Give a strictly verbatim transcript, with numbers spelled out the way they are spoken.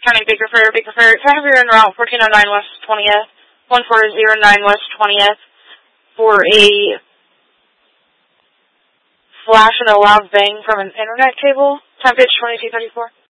County, Baker Fair, Baker Fair. Traffic in route fourteen oh nine West twentieth, one four zero nine West twentieth for a flash and a loud bang from an internet cable. Time pitch twenty-two thirty-four.